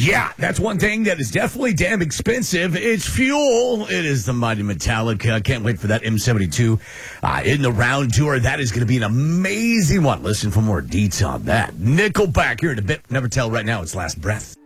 Yeah, that's one thing that is definitely damn expensive. It's fuel. It is the mighty Metallica. Can't wait for that M72 in the round tour. That is going to be an amazing one. Listen for more deets on that. Nickelback here in a bit. Never tell right now. It's Last Breath.